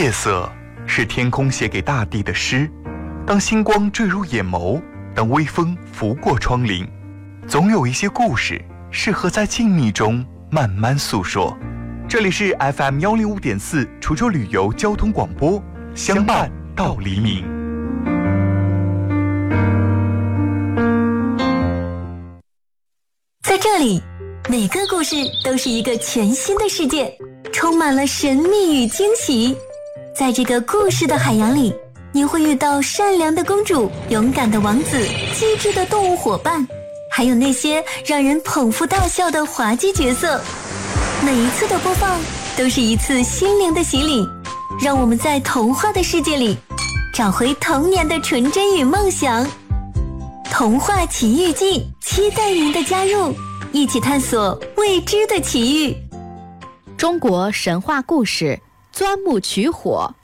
夜色是天空写给大地的诗，当星光坠入眼眸，当微风拂过窗棂，总有一些故事适合在静谧中慢慢诉说。这里是 FM105.4 滁州旅游交通广播，相伴到黎明。 在这里，每个故事都是一个全新的世界，充满了神秘与惊喜。在这个故事的海洋里，你会遇到善良的公主、勇敢的王子、机智的动物伙伴，还有那些让人捧腹大笑的滑稽角色。每一次的播放都是一次心灵的洗礼，让我们在童话的世界里找回童年的纯真与梦想。童话奇遇记，期待您的加入，一起探索未知的奇遇。 中国神话故事钻木取火。